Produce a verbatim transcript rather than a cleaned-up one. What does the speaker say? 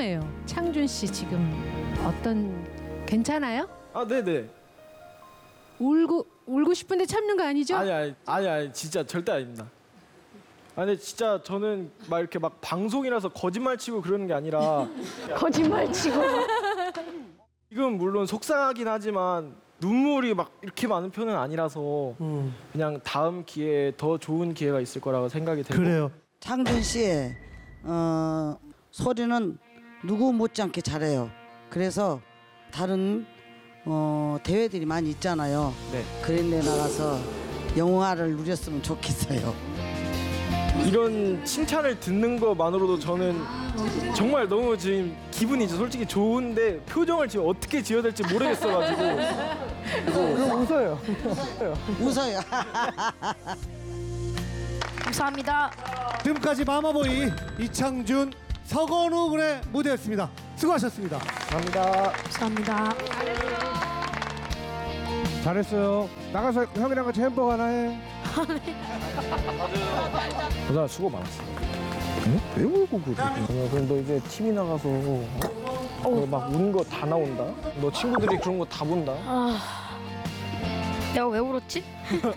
궁금해요. 창준 씨 지금 어떤 괜찮아요? 아 네네. 울고 울고 싶은데 참는 거 아니죠? 아니 아니 아니 아니 진짜 절대 아닙니다. 아니 진짜 저는 막 이렇게 막 방송이라서 거짓말 치고 그러는 게 아니라 거짓말 치고. 지금 물론 속상하긴 하지만 눈물이 막 이렇게 많은 편은 아니라서 음. 그냥 다음 기회에 더 좋은 기회가 있을 거라고 생각이 되고. 그래요. 창준 씨의 어, 소리는 누구 못지않게 잘해요. 그래서 다른 어, 대회들이 많이 있잖아요. 네. 그런 데 나가서 영화를 누렸으면 좋겠어요. 이런 칭찬을 듣는 것만으로도 저는 정말 너무 지금 기분이 솔직히 좋은데 표정을 지금 어떻게 지어야 될지 모르겠어가지고. 그럼 웃어요. 웃어요. 감사합니다. 지금까지 마마보이 이창준, 서건우 군의 무대였습니다. 수고하셨습니다. 감사합니다. 감사합니다. 잘했어요. 나가서 형이랑 같이 햄버거 하나 해. 보다 수고 많았어. 응? 왜 울고 그래? 그럼 너 이제 티비 나가서 막 우는 거 다 나온다. 너 친구들이 그런 거 다 본다. 아, 내가 왜 울었지?